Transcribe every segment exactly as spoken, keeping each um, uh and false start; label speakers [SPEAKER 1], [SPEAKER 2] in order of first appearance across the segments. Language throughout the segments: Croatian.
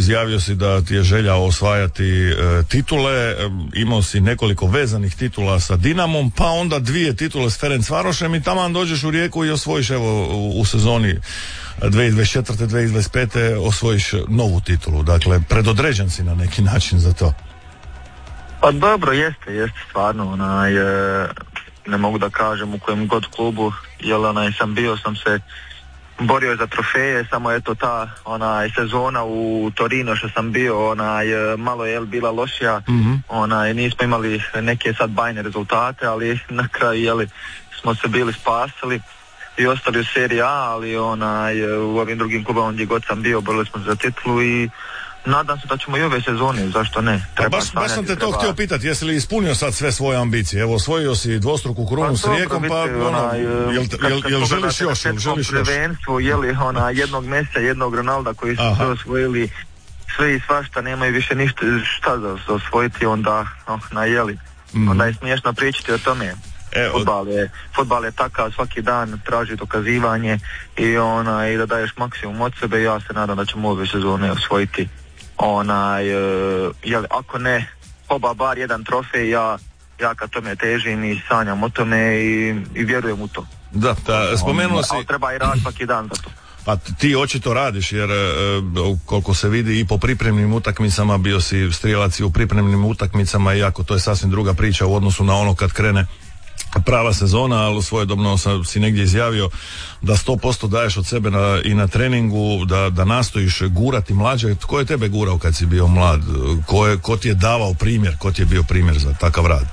[SPEAKER 1] izjavio si da ti je želja osvajati e, titule, e, imao si nekoliko vezanih titula sa Dinamom, pa onda dvije titule s Ferencvarošem i taman dođeš u Rijeku i osvojiš evo u, u sezoni dvije tisuće dvadeset četvrte. dvije tisuće dvadeset pete osvojiš novu titulu, dakle predodređen si na neki način za to.
[SPEAKER 2] Pa dobro, jeste, jeste stvarno, onaj, e, ne mogu da kažem u kojem god klubu, jel onaj sam bio, sam se borio za trofeje, samo eto ta onaj sezona u Torino što sam bio, onaj malo je bila lošija, mm-hmm. onaj nismo imali neke sad bajne rezultate, ali na kraju jeli smo se bili spasili i ostali u seriji A, ali onaj u ovim drugim klubama gdje god sam bio borili smo se za titulu i nadam se da ćemo i ove sezone, zašto ne?
[SPEAKER 1] Treba baš, baš sam te treba... to htio pitati, jesi li ispunio sad sve svoje ambicije? Evo, osvojio si dvostruku krunu pa, s Rijekom, pa ono, onaj, jel, jel, jel, jel želiš još? Jel želiš još?
[SPEAKER 2] Prvenstvo, jeli ona jednog Mesija, jednog Ronalda koji su se osvojili sve i svašta, nemaju više ništa šta za osvojiti, onda oh, na jeli. Mm. Onda je smiješno pričati o tome. E, Fudbal je, fudbal je takav, svaki dan traži dokazivanje i, ona, i da daješ maksimum od sebe. Ja se nadam da ćemo ove sezone osvojiti onaj, jel, ako ne oba bar jedan trofej, ja, ja ka tome težim i sanjam o tome i, i vjerujem u to.
[SPEAKER 1] Da, da spomenuo si...
[SPEAKER 2] Ali treba i rad svaki dan za to.
[SPEAKER 1] Pa ti očito radiš, jer e, koliko se vidi i po pripremnim utakmicama, bio si strijelac i u pripremnim utakmicama, iako to je sasvim druga priča u odnosu na ono kad krene prava sezona, ali svojedobno sam si negdje izjavio da sto posto daješ od sebe na, i na treningu, da, da nastojiš gurati mlađe. Tko je tebe gurao kad si bio mlad? Ko, je, ko ti je davao primjer? Ko ti je bio primjer za takav rad?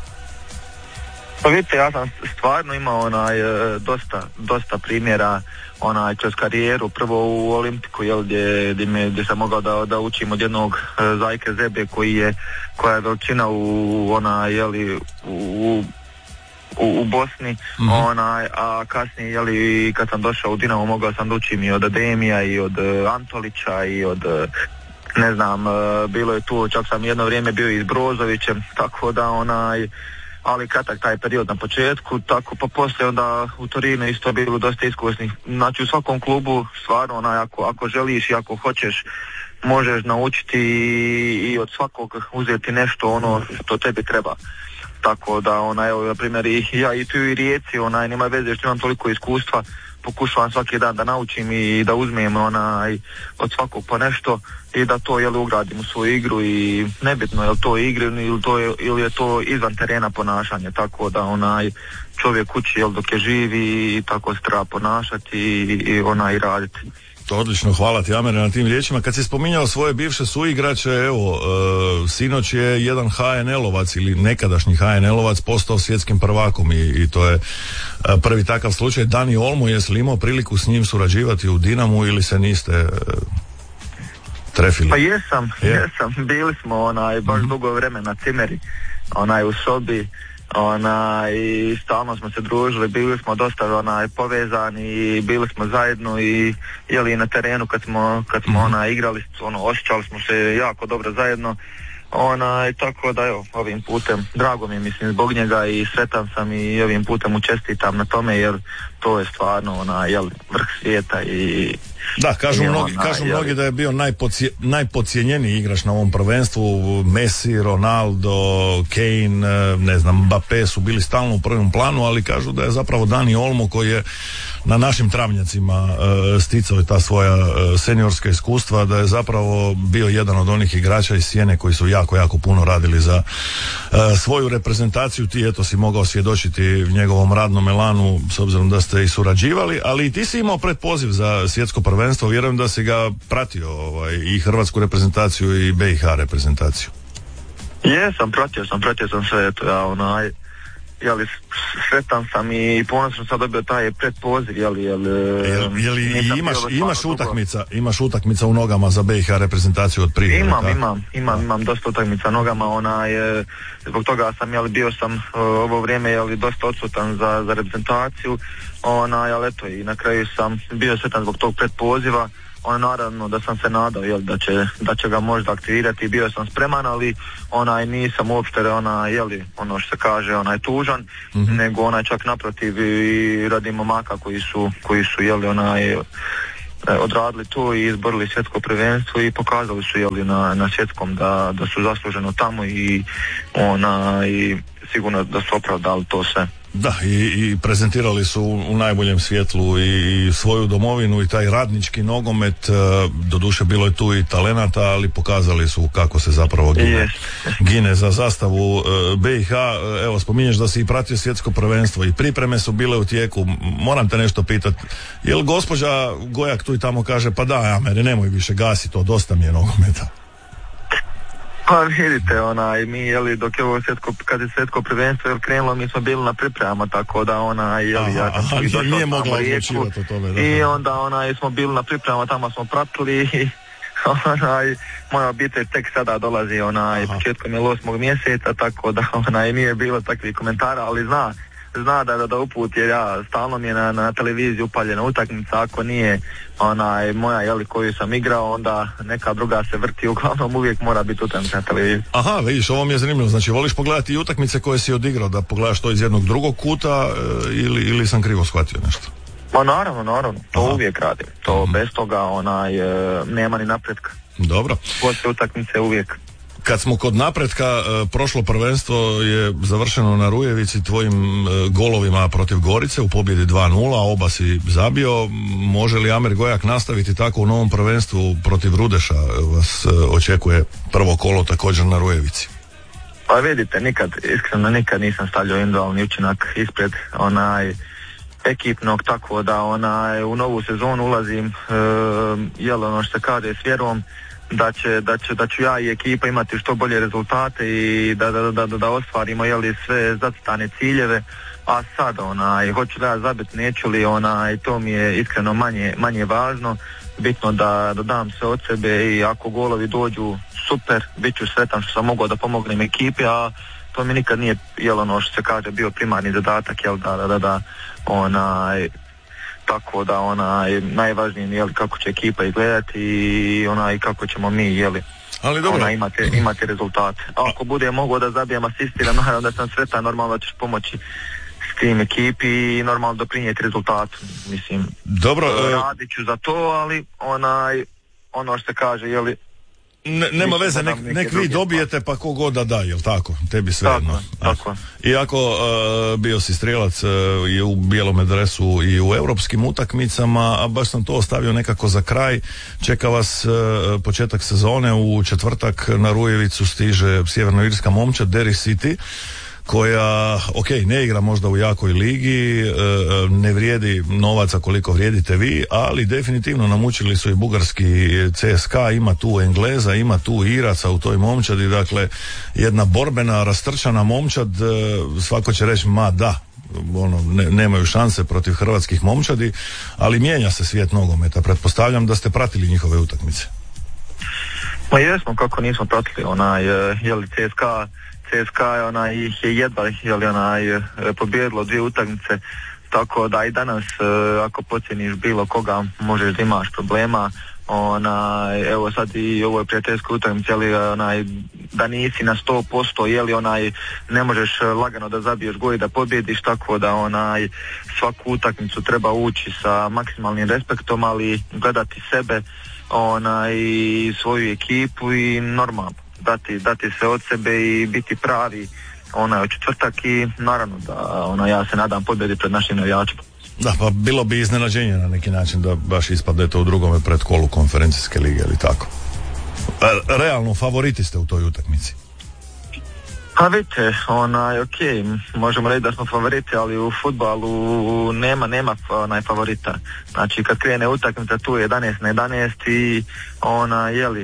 [SPEAKER 2] Pa vidite, ja sam stvarno imao onaj, dosta, dosta primjera onaj, kroz karijeru, prvo u Olimpiku, jel, gdje, gdje, me, gdje sam mogao da, da učim od jednog Zajke Zebe koji je, koja je veličina u, onaj, jeli, u U, u Bosni, mm-hmm. onaj, a kasnije, jeli, kad sam došao u Dinamo, mogao sam da učim i od Ademija i od uh, Antolića i od, uh, ne znam, uh, bilo je tu, čak sam jedno vrijeme bio i s Brozovićem, tako da onaj, ali kratak taj period na početku, tako pa poslije onda u Torinu isto bilo dosta iskusnih. Znači u svakom klubu, stvarno, onaj, ako, ako želiš i ako hoćeš, možeš naučiti i, i od svakog uzeti nešto ono što tebi treba. Tako da, ona, evo, na primjer, i ja i tu i Rijeci, onaj, nema veze što imam toliko iskustva, pokušavam svaki dan da naučim i da uzmem, onaj, od svakog po nešto i da to, jel, ugradim u svoju igru i nebitno je li to igre ili, to je, ili je to izvan terena ponašanje, tako da, onaj, čovjek kući, jel, dok je živi i tako se treba ponašati i, i onaj, raditi.
[SPEAKER 1] Odlično, hvala ti, Amere, na tim riječima. Kad si spominjao svoje bivše suigrače, evo, e, sinoć je jedan ha en elovac ili nekadašnji ha en elovac postao svjetskim prvakom i, i to je e, prvi takav slučaj. Dani Olmo, jesi li imao priliku s njim surađivati u Dinamu ili se niste e, trefili?
[SPEAKER 2] Pa jesam, je? jesam, bili smo onaj, baš mm-hmm. dugo vremena cimeri, onaj, u sobi, onaj, i stalno smo se družili, bili smo dosta onaj, povezani i bili smo zajedno i jeli na terenu kad smo, kad smo mm-hmm. onaj, igrali, ono, osjećali smo se jako dobro zajedno, onaj, tako da evo, ovim putem, drago mi je, mislim, zbog njega i sretan sam i ovim putem mu čestitam na tome, jer to je stvarno onaj, jel, vrh svijeta i
[SPEAKER 1] da, kažu mnogi, ona, kažu mnogi da je bio najpocije, najpocijenjeniji igrač na ovom prvenstvu. Messi, Ronaldo, Kane, ne znam, Mbappé su bili stalno u prvom planu, ali kažu da je zapravo Dani Olmo koji je na našim travnjacima uh, sticao ta svoja uh, seniorska iskustva, da je zapravo bio jedan od onih igrača iz sjene koji su jako, jako puno radili za uh, svoju reprezentaciju. Ti eto si mogao svjedočiti njegovom radnom elanu s obzirom da ste i surađivali, ali i ti si imao predpoziv za svjetsko prvenstvo, vjerujem da si ga pratio, ovaj, i hrvatsku reprezentaciju i be i ha reprezentaciju.
[SPEAKER 2] Jesam, pratio sam, pratio sam sve, eto, ja onaj, jeli, sretan sam i ponosno sam dobio taj predpoziv, jeli, jeli,
[SPEAKER 1] jel, jeli imaš, imaš utakmica, imaš utakmica u nogama za be i ha reprezentaciju od prije?
[SPEAKER 2] Imam, imam, imam, imam dosta utakmica nogama, onaj, zbog toga sam, jeli, bio sam ovo vrijeme, jeli, dosta odsutan za, za reprezentaciju, onaj, ali eto, i na kraju sam bio sretan zbog tog predpoziva. On, naravno da sam se nadao, jel, da će, da će ga možda aktivirati, bio sam spreman, ali onaj, nisam uopšte onaj, jeli, ono što se kaže, onaj, tužan, mm-hmm. nego onaj, čak naprotiv, i radi momaka koji su, koji su, jeli, onaj, odradili to i izborili svjetsko prvenstvo i pokazali su jeli, na, na svjetskom da, da su zasluženo tamo i, ona, i sigurno da su opravdali to sve.
[SPEAKER 1] Da, i, i prezentirali su u najboljem svjetlu i, i svoju domovinu i taj radnički nogomet, doduše bilo je tu i talenata, ali pokazali su kako se zapravo gine, yes. gine za zastavu B i H. Evo, spominješ da si i pratio svjetsko prvenstvo i pripreme su bile u tijeku. Moram te nešto pitati, je li gospođa Gojak tu i tamo kaže pa da, Amere, nemoj više gasi to, dosta mi je nogometa?
[SPEAKER 2] Pa vidite, onaj, mi, jeli, dok je ovo svjetsko, kad je svjetsko prvenstvo jel, krenulo, mi smo bili na pripremama, tako da, onaj, jeli, ja sam tu i došao
[SPEAKER 1] nije mogla odlučivati o tome, da.
[SPEAKER 2] I onda, onaj, smo bili na pripremama, tamo smo pratili i, onaj, moja obitelj tek sada dolazi, onaj, Aha. početkom je osmog mjeseca, tako da, onaj, nije bilo takvih komentara, ali zna, zna da, da, da uput, jer ja, stalno mi je na, na televiziji upaljena utakmica, ako nije onaj moja, jeli, koju sam igrao, onda neka druga se vrti, uglavnom uvijek mora biti utakmica na televiziji.
[SPEAKER 1] Aha, vidiš, ovo mi je zanimljivo, znači voliš pogledati i utakmice koje si odigrao, da pogledaš to iz jednog drugog kuta e, ili, ili sam krivo shvatio nešto?
[SPEAKER 2] Ma naravno, naravno, to Aha. uvijek radim, to mm. bez toga onaj, e, nema ni napretka.
[SPEAKER 1] Dobro.
[SPEAKER 2] Poslije utakmice uvijek.
[SPEAKER 1] Kad smo kod napretka, e, prošlo prvenstvo je završeno na Rujevici tvojim e, golovima protiv Gorice u pobjedi dva nula, oba si zabio. Može li Amer Gojak nastaviti tako u novom prvenstvu protiv Rudeša? Vas e, očekuje prvo kolo također na Rujevici.
[SPEAKER 2] Pa vidite, nikad, iskreno nikad nisam stavljao individualni učinak ispred onaj ekipnog, tako da onaj, u novu sezonu ulazim e, jel ono što se kaže s vjerom da će, da će, da ću ja i ekipa imati što bolje rezultate i da, da, da, da, da ostvarimo jeli, sve zacrtane ciljeve, a sad onaj, hoću da ja zabiti, neću li, onaj, to mi je iskreno manje, manje važno, bitno da, da dam sve od sebe i ako golovi dođu, super, bit ću sretan što sam mogao da pomognem ekipi, a to mi nikad nije, jel ono što se kaže, bio primarni zadatak, jel da, da, da, da onaj, tako da onaj, najvažnije je kako će ekipa izgledati i onaj, kako ćemo mi jeli,
[SPEAKER 1] ali dobro.
[SPEAKER 2] Ona, imati, imati rezultate. A ako bude mogao da zabijem, asistiram, naravno da sam sretan, normalno da ćeš pomoći s tim ekipi i normalno doprinijeti rezultatu. Mislim,
[SPEAKER 1] dobro,
[SPEAKER 2] radit ću za to, ali onaj, ono što se kaže, jeli,
[SPEAKER 1] Ne, nema veze, nek, nek vi dobijete pa ko god da da, jel tako? Tebi svejedno.
[SPEAKER 2] Tako, tako.
[SPEAKER 1] Iako uh, bio si strijelac uh, i u bijelom dresu i u europskim utakmicama, a baš sam to ostavio nekako za kraj. Čeka vas uh, početak sezone, u četvrtak na Rujevicu stiže sjevernoirska momčad Derry City, koja, ok, ne igra možda u jakoj ligi, ne vrijedi novaca koliko vrijedite vi, ali definitivno namučili su i bugarski C S K A, ima tu Engleza, ima tu Iraca u toj momčadi, dakle jedna borbena, rastrčana momčad, svako će reći ma da, ono, ne, nemaju šanse protiv hrvatskih momčadi, ali mijenja se svijet nogometa, pretpostavljam da ste pratili njihove utakmice.
[SPEAKER 2] Pa jesmo, kako nismo pratili, onaj, jeli C S K A C S K A ona ih je jedva jeli onaj pobijedilo dvije utakmice, tako da i danas ako pocijeniš bilo koga možeš da imaš problema, onaj, evo sad i ovo je prijateljska utakmica, jeli onaj, da nisi na sto posto, jeli onaj, ne možeš lagano da zabiješ gol i da pobjediš, tako da onaj, svaku utakmicu treba ući sa maksimalnim respektom, ali gledati sebe, onaj, svoju ekipu i normalno dati, dati se od sebe i biti pravi onaj, od četvrtak i naravno da ona, ja se nadam pobjedi pred našim navijačima.
[SPEAKER 1] Da, pa bilo bi iznenađenje na neki način da baš ispadete u drugome predkolu konferencijske lige ili tako. Realno favoriti ste u toj utakmici.
[SPEAKER 2] Pa vidite, onaj, ok, možemo reći da smo favoriti, ali u fudbalu nema, nema onaj favorita. Znači kad krene utakmica tu je jedanaest na jedanaest i ona, jeli,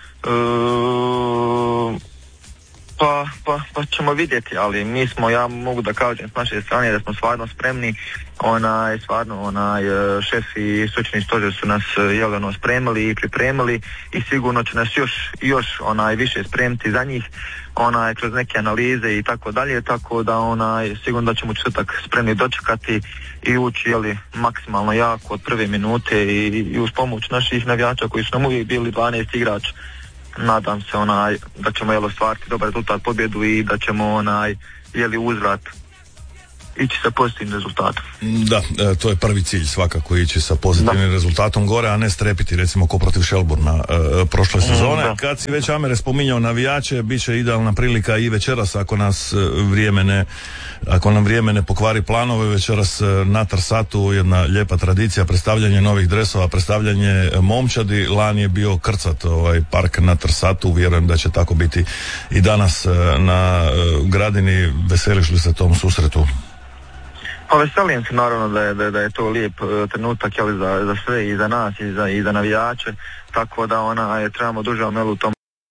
[SPEAKER 2] Uh, pa, pa, pa ćemo vidjeti, ali mi smo, ja mogu da kažem s naše strane da smo stvarno spremni, onaj, stvarno onaj, šef i stručni stožer su nas jeleno spremili i pripremili i sigurno će nas još, još onaj, više spremiti za njih, onaj, kroz neke analize i tako dalje, tako da onaj, sigurno da ćemo četvrtak spremni dočekati i ući, jeli, maksimalno jako od prve minute i, i uz pomoć naših navijača koji su nam uvijek bili dvanaest igrača. Nadam se onaj, da ćemo jel ostvariti dobar rezultat, pobjedu i da ćemo onaj, jeli, uzvrat ići sa pozitivnim rezultatom.
[SPEAKER 1] Da, e, to je prvi cilj svakako, ići sa pozitivnim da. rezultatom gore, a ne strepiti recimo ko protiv Shelbourna e, prošle sezone. Da. Kad si već, Amere, spominjao navijače, bit će idealna prilika i večeras ako nas vrijeme ne ako nam vrijeme ne pokvari planove, večeras na Trsatu jedna lijepa tradicija, predstavljanje novih dresova, predstavljanje momčadi. Lani je bio krcat ovaj park na Trsatu, vjerujem da će tako biti i danas na Gradini. Veseliš li se tom susretu?
[SPEAKER 2] Pa veselim se naravno da je, da, da je to lijep trenutak, jeli, za, za sve i za nas i za, i za navijače, tako da ona je, trebamo duža melu u tom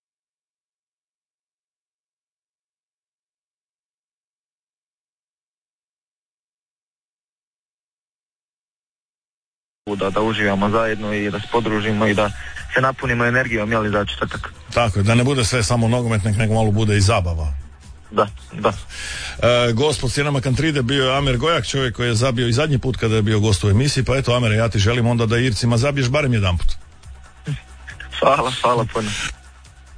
[SPEAKER 2] Da, da uživamo zajedno i da se podružimo i da se napunimo energijom, jeli, za četvrtak.
[SPEAKER 1] Tako je, da ne bude sve samo nogomet, nego malo bude i zabava.
[SPEAKER 2] Da, da.
[SPEAKER 1] E, gost pod Stijenama Kantride bio je Amer Gojak, čovjek koji je zabio i zadnji put kada je bio gost u emisiji, pa eto, Amere, ja ti želim onda da Ircima zabiješ barem jedan put.
[SPEAKER 2] Hvala, hvala puno.